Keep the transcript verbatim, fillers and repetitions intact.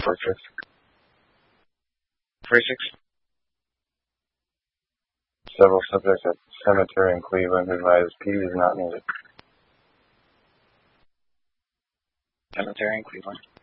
forty-six. forty-six. Several subjects at cemetery in Cleveland advised P D is not needed. Cemetery in Cleveland.